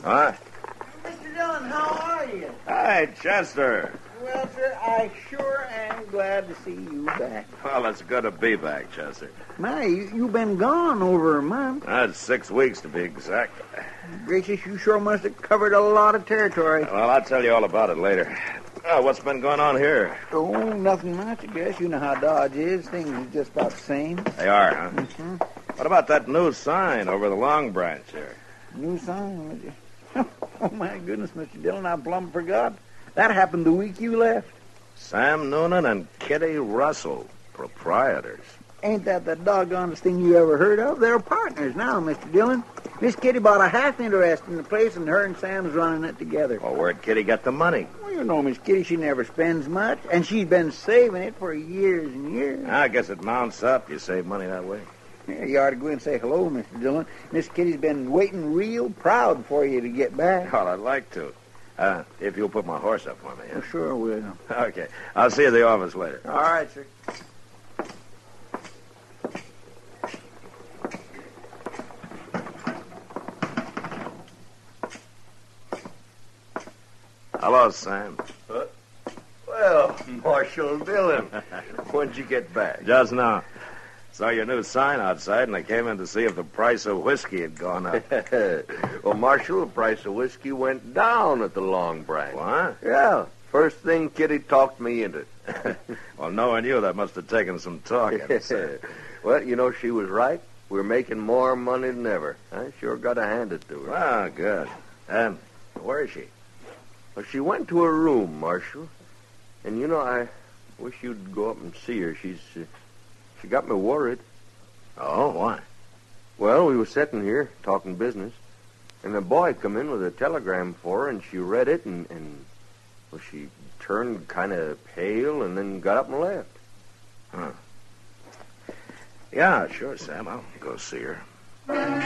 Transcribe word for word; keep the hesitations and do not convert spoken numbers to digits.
Hi. Mister Dillon, how are you? Hi, Chester. Well, sir, I sure am glad to see you back. Well, it's good to be back, Chester. My, you, you've been gone over a month. That's six weeks to be exact. Gracious, you sure must have covered a lot of territory. Well, I'll tell you all about it later. Oh, what's been going on here? Oh, nothing much, I guess. You know how Dodge is. Things are just about the same. They are, huh? Mm-hmm. What about that new sign over the Long Branch here? New sign? Oh, my goodness, Mister Dillon, I plumb forgot. That happened the week you left. Sam Noonan and Kitty Russell, proprietors. Ain't that the doggonest thing you ever heard of? They're partners now, Mister Dillon. Miss Kitty bought a half interest in the place, and her and Sam's running it together. Well, where'd Kitty get the money? Well, you know, Miss Kitty, she never spends much, and she's been saving it for years and years. I guess it mounts up. You save money that way. Yeah, you ought to go and say hello, Mister Dillon. Miss Kitty's been waiting real proud for you to get back. Well, I'd like to. Uh, if you'll put my horse up for me, huh? Well, sure will. Okay. I'll see you at the office later. All right, sir. Hello, Sam. Uh, well, Marshal Dillon, when'd you get back? Just now. Saw your new sign outside, and I came in to see if the price of whiskey had gone up. Well, Marshal, the price of whiskey went down at the Long Branch. What? Yeah, first thing Kitty talked me into. Well, knowing you, that must have taken some talking. Well, you know, she was right. We're making more money than ever. I sure got to hand it to her. Ah, good. Um, where is she? Well, she went to her room, Marshal. And, you know, I wish you'd go up and see her. She's... Uh, She got me worried. Oh, why? Well, we were sitting here talking business, and a boy come in with a telegram for her, and she read it, and, and well, she turned kind of pale and then got up and left. Huh. Yeah, sure, Sam. I'll go see her.